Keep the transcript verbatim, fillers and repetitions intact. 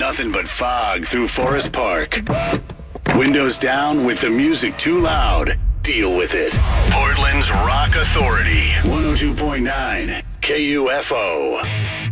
Nothing but fog through Forest Park. Windows down with the music too loud. Deal with it. Portland's Rock Authority. one oh two point nine K U F O.